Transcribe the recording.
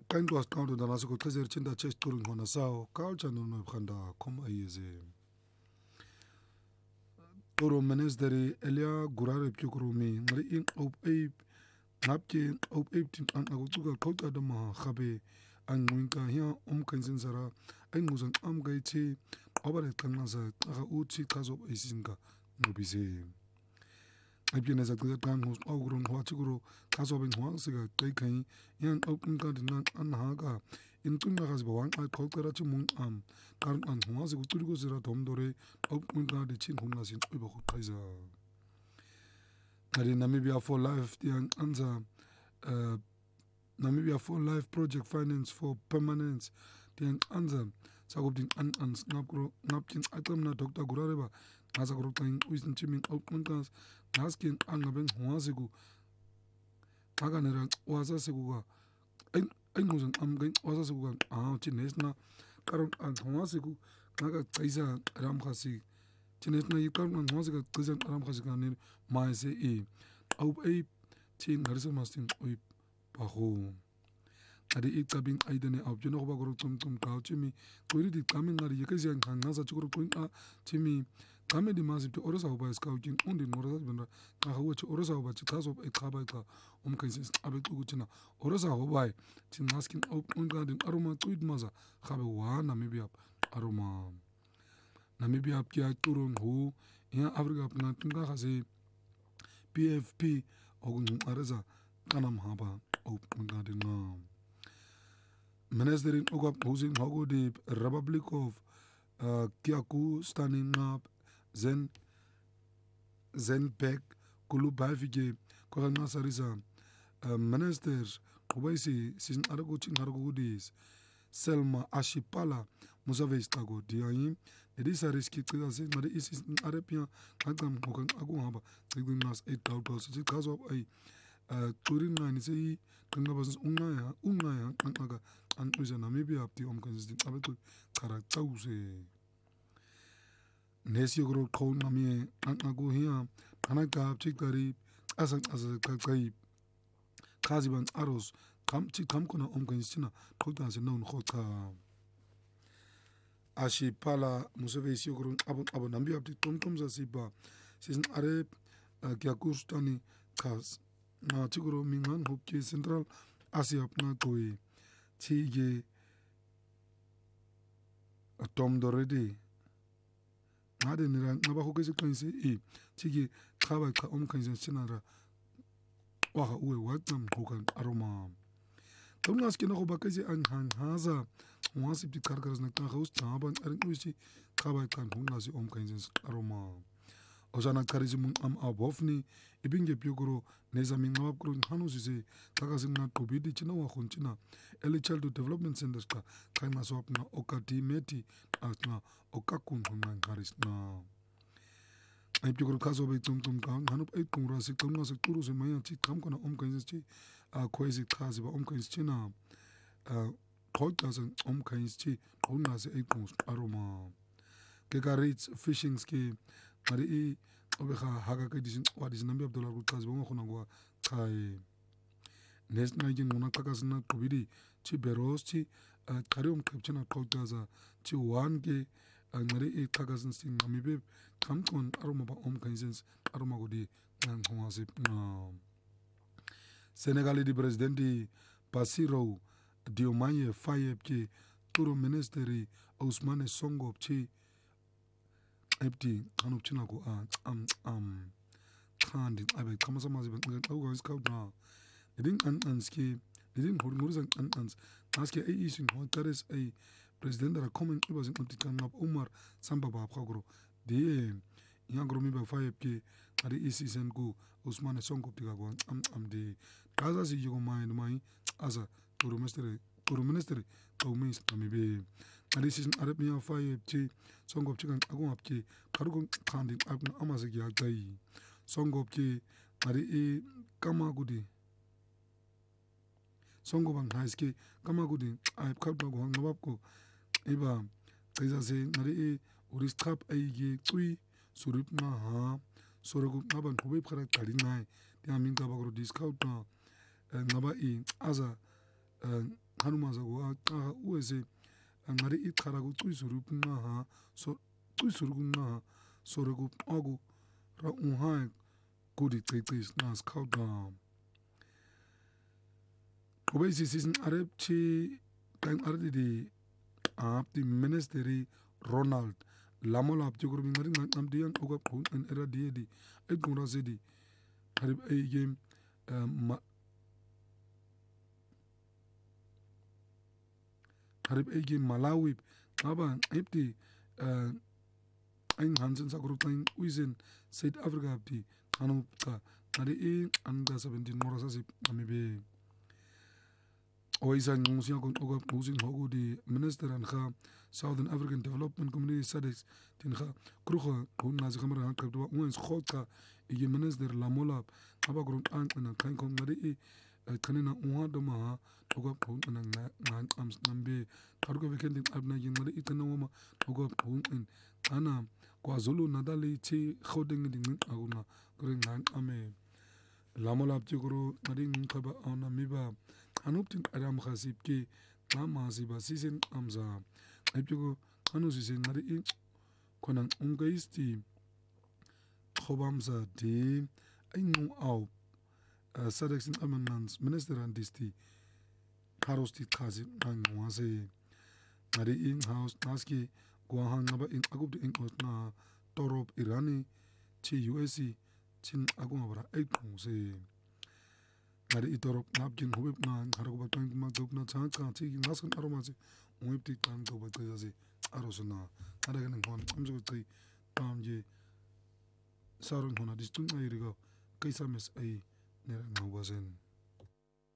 Kainto asikaunto danasi kuchezera chinda chesituri ngona sawo kaucha nono khanda kom ayeze. Toro ministeri elia gurare pjukurumi ngari in op eip ngapje op eip tin an agutsuka kaucha dama khabe an ngwinka hiya kansin sara ay nguzan am gaiti obare kanasa aga uchi kazo isinka ngubise. Aypjene za kan hos augrun hwachiguro kazo ben hwasiga kaikai yan open kandinan an haga in tunga gasba wan ay kokara chimun am karun an hwasigo turigo zira domdore open kandi chin hungasin uba khutaiza. Ngari Namibia for Life dian anza Namibia for Life Project Finance for Permanence dian anza sagob din an snapgro napkin atamna Dr. Gurareba ngazagro tain uisin chimin open kans ngaskin angaben hwasigo aganera waza seguga ay nguzan am gain waza seguga chinesna karun an hwasigo ngaga tsaisa ram khasi chinesna yikarun an hwasiga tsaisa ram khasi kanir maise au ay chin garisa mastin oi paho adi ikabin aidene au jeno ba goro tum ka chimi kuri di kamin ngari yekezi an ngasa chukuru kuin chimi kame di masip to orosa ba skautin undi norasa benda ka hawo orosa ba chikaso ekaba ka kansis abe kugutina orosa hobai chin maskin au ungandin aroma tuid maza khabe wa Namibia aroma Namibia pia turun hu ya Afrika pna tunga khase PFP ogun areza kanam haba au ungandin na Ministerin ogap housing hago the Republic of Kiaku standing up Zenbek kulu bafije kwa nasarisa ministers kubaisi sin arago chin arago dis Selma Ashipala Musave istago diayin edisa riski tsa se ngade isi arepia kagam kokan agu haba tigin nas 8000 se kazo ay turin ngani se kanga bas ungaya kanga an uza Namibia apti kansis din abetu karaktause Nesi gro khon ngami agu hiya anaka chikari asan kai kaziban aros kam kona kansis khota se non khota Ashipala Musave isi gro abon Namibia apti tom za siba season are Kiakustani kas na chigro mingan hopke Central Asia apna koi chige Tom dorede ngade nira ngaba hokese kanse chige khaba ka kanse chinara waha uwe watam hokan aroma tomnas kina ko bakase an haza wasip di karkaras na kan haus taban arin uisi khaba kan hunasi kanse aroma Ozana karizimun am abofni ibinge piogoro nezamin ngabab kuro hanusise kakasin na tobidi china wa khunchina early childhood development centers ka kaina swapna okati meti atna okakun hunman karis na ay piogoro kaso be tum ka hanup ay kumra se kamna se turu se maya chi kam kana kanse chi khoisi khasi ba kanse china khota san kanse chi khunase ay kums aroma ke garits fishing ski Mari obeha haga ka disin wadis nambi Abdullah Gutaz bongo khona gwa kai nes na jin mona kakasna kubidi chi beros chi karium kapchina kautaza chi wan ke ngari kakasn sin namibe kam kon aroma ba kansens aroma godi nan khwase na Senegal di presidenti Bassirou Diomaye Faye ke turo ministeri Ousmane Sonko chi Epti kanup china ko kandi abe kamasa mazi ben au scout na didin anski didin hurmurzan ans aske ay isin hotares ay president da comment ibazin antikan map Umar Samba ba khagro de yangro mi ba faye ke ari isi sen ko Ousmane Sonko tiga ko de kaza si yugo mai asa turu minister ko mis tamibe ari isi arabia faye ti Songo chikan agun apke karugun kandi apna amase gya gai Songo ke ari kama gudi Songo bang haiske kama gudi ay kabda go ngabab ko iba kaisa se ari uristrap ay ge tui surip na ha sorogu naban hubib khara kali nai dia min ka bagro discount na ngaba aza xanumaza kuaxa uwese anqari iqhara kucuyisuru kunqaha so cuyisuru kunqaha sore kuqaku ra unhai kudi cicis nas khawdam qobe sisisin arepchi kan ardidi di ministeri Ronald Lamola aptikuru bingari ngam diyan oga qun en era diedi equra zedi harib ay game harib ay game Malawi aba ipti ein hansen sakuru tain uisen South Africa apti anu ka ngari e anga 17 morasa sip amibe oisa ngumusia kon oga usin hogo di minister an kha Southern African Development Community SADC tin kha kruha kon nazi khamara han kabdo uens khotka ige minister Lamola aba grun an na kan kon ngari e kanina uha do ma oga kon na ngan ams nambe karuga weekend abna ngari itana wama oga kon en ana KwaZulu Natal chi khodeng ding aguna kren ngan ame Lamola aptikuru ngari ngkhaba ona miba anuptin adam khasib ke mama siba sisen amza epiko anu sisen ngari in konang ungaisti khobamza de ainu au sadexin amendments minister and disti karosti khazi ngwase ngari in house naski guahan ngaba in agub in osna torop irani chi USC chin agumabra ekuse ngari itorop napkin hubib na harako batang magdop na changa chi ngaskan aromase ngwipti tang to batase arosna adagan ngon amso tai tamje sarun hona distun ayriga kaisa mes ay nera ngwasen